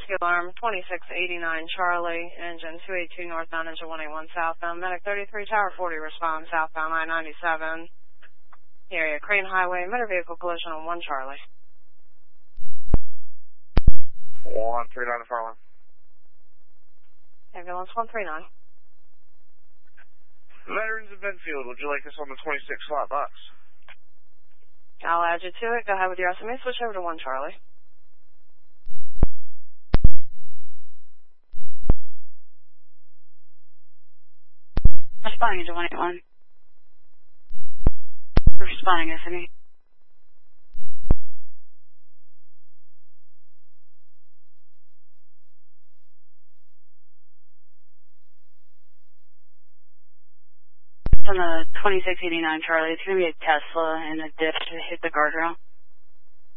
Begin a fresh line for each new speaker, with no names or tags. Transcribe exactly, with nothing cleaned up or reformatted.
Rescue Alarm twenty-six eighty-nine Charlie, engine two eighty-two northbound, engine one eighty-one southbound, medic thirty-three, Tower forty, respond southbound I ninety-seven, area Crane Highway, motor vehicle collision on one Charlie.
one three nine fire alarm.
Ambulance one three nine.
Veterans of Benfield, would you like us on the twenty-six slot box?
I'll add you to it. Go ahead with your estimate. Switch over to one Charlie.
Responding to one eighty-one. Responding, S M E. On the twenty-six eighty-nine Charlie, it's going to be a Tesla and a ditch to hit the guardrail.